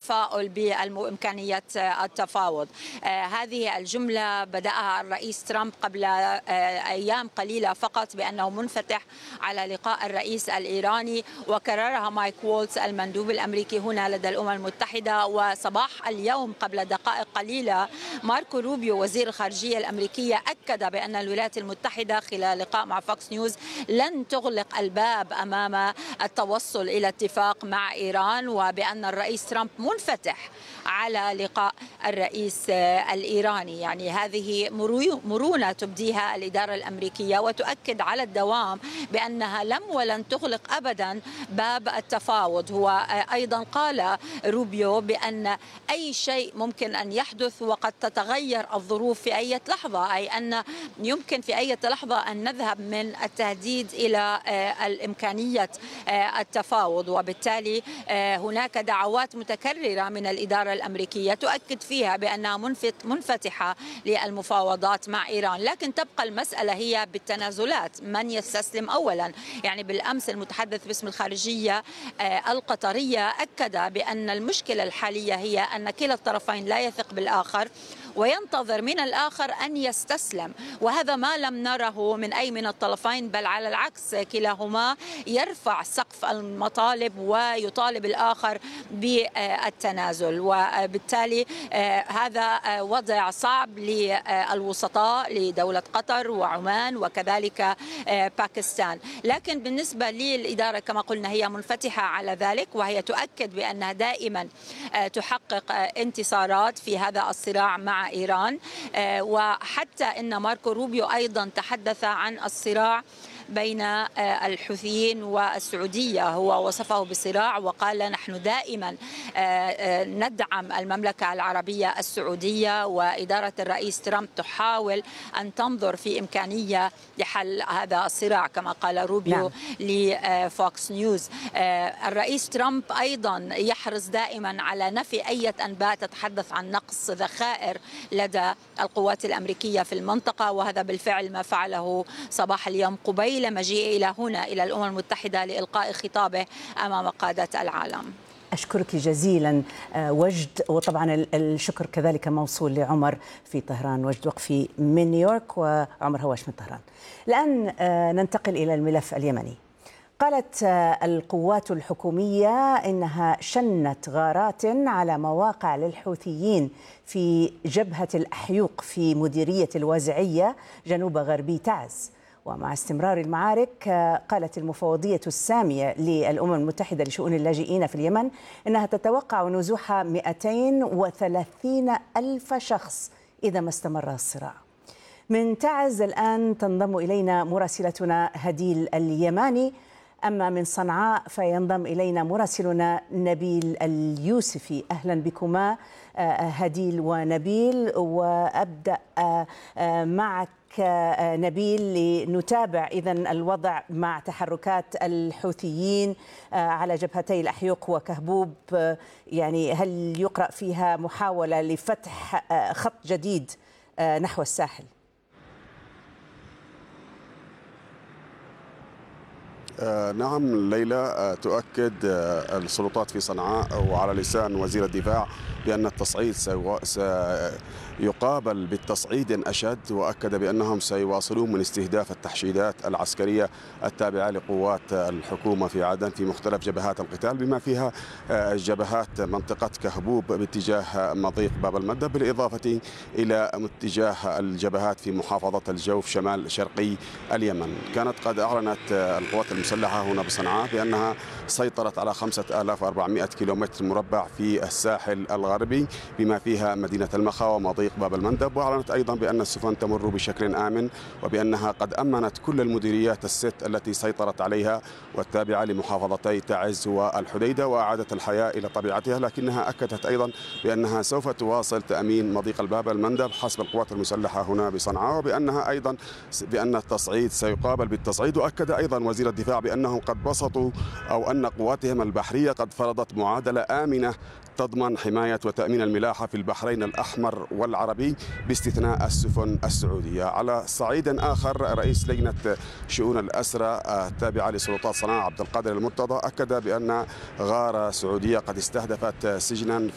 التفاؤل بإمكانية التفاوض. هذه الجملة بدأها الرئيس ترامب قبل أيام قليلة فقط بأنه منفتح على لقاء الرئيس الإيراني، وكررها مايك وولتز المندوب الأمريكي هنا لدى الأمم المتحدة. وصباح اليوم قبل دقائق قليلة ماركو روبيو وزير الخارجية الأمريكية أكد بأن الولايات المتحدة خلال لقاء مع فوكس نيوز لن تغلق الباب أمام التوصل إلى اتفاق مع إيران، وبأن الرئيس ترامب منفتح على لقاء الرئيس الإيراني. يعني هذه مرونة تبديها الإدارة الأمريكية وتؤكد على الدوام بأنها لم ولن تغلق أبدا باب التفاوض. هو أيضا قال روبيو بأن أي شيء ممكن أن يحدث وقد تتغير الظروف في أي لحظة، أي أن يمكن في أي لحظة أن نذهب من التهديد إلى الإمكانية التفاوض. وبالتالي هناك دعوات متكررة من الإدارة الأمريكية تؤكد فيها بأنها منفتحة للمفاوضات مع إيران، لكن تبقى المسألة هي بالتنازلات، من يستسلم أولا. يعني بالأمس المتحدث باسم الخارجية القطرية أكد بأن المشكلة الحالية هي أن كلا الطرفين لا يثق بالآخر وينتظر من الآخر أن يستسلم، وهذا ما لم نره من أي من الطرفين، بل على العكس كلاهما يرفع سقف المطالب ويطالب الآخر بالتنازل. وبالتالي هذا وضع صعب للوسطاء لدولة قطر وعمان وكذلك باكستان. لكن بالنسبة للإدارة كما قلنا هي منفتحة على ذلك، وهي تؤكد بأنها دائما تحقق انتصارات في هذا الصراع مع إيران. وحتى إن ماركو روبيو أيضا تحدث عن الصراع بين الحوثيين والسعودية، هو وصفه بصراع وقال نحن دائما ندعم المملكة العربية السعودية، وإدارة الرئيس ترامب تحاول أن تنظر في إمكانية لحل هذا الصراع كما قال روبيو لفوكس نيوز. الرئيس ترامب أيضا يحرص دائما على نفي أي أنباء تتحدث عن نقص ذخائر لدى القوات الأمريكية في المنطقة، وهذا بالفعل ما فعله صباح اليوم قبيل مجيئه إلى هنا إلى الأمم المتحدة لإلقاء خطابه أمام قادة العالم. أشكرك جزيلا وجد، وطبعا الشكر كذلك موصول لعمر في طهران، وجد وقفي من نيويورك وعمر هواش من طهران. الآن ننتقل إلى الملف اليمني. قالت القوات الحكومية إنها شنت غارات على مواقع للحوثيين في جبهة الأحيوق في مديرية الوازعية جنوب غربي تعز. ومع استمرار المعارك قالت المفوضية السامية للأمم المتحدة لشؤون اللاجئين في اليمن إنها تتوقع نزوح 230 ألف شخص إذا ما استمر الصراع. من تعز الآن تنضم إلينا مراسلتنا هديل اليماني، أما من صنعاء فينضم إلينا مراسلنا نبيل اليوسفي. أهلا بكما هديل ونبيل، وأبدأ معك نبيل لنتابع إذن الوضع مع تحركات الحوثيين على جبهتي الأحيوق وكهبوب. يعني هل يقرأ فيها محاولة لفتح خط جديد نحو الساحل؟ نعم ليلى، تؤكد السلطات في صنعاء وعلى لسان وزير الدفاع بأن التصعيد سيقابل بالتصعيد أشد، وأكد بأنهم سيواصلون من استهداف التحشيدات العسكرية التابعة لقوات الحكومة في عدن في مختلف جبهات القتال، بما فيها جبهات منطقة كهبوب باتجاه مضيق باب المندب، بالإضافة إلى اتجاه الجبهات في محافظة الجوف شمال شرقي اليمن. كانت قد أعلنت القوات المسلحة هنا بصنعاء بأنها سيطرت على 5400 كيلومتر مربع في الساحل الغربي بما فيها مدينة المخا ومضيق باب المندب، وأعلنت أيضا بأن السفن تمر بشكل آمن، وبأنها قد أمنت كل المديريات الست التي سيطرت عليها والتابعة لمحافظتي تعز والحديدة، وأعادت الحياة إلى طبيعتها. لكنها أكدت أيضا بأنها سوف تواصل تأمين مضيق الباب المندب حسب القوات المسلحة هنا بصنعاء، وبأنها أيضا بأن التصعيد سيقابل بالتصعيد. وأكد أيضا وزير الدفاع بأنهم قد بسطوا أو أن قواتهم البحرية قد فرضت معادلة آمنة تضمن حماية وتأمين الملاحة في البحرين الأحمر والعربي باستثناء السفن السعودية. على صعيد آخر، رئيس لجنة شؤون الأسرى التابعة لسلطات صنعاء عبد القادر المرتضى أكد بأن غارة سعودية قد استهدفت سجنا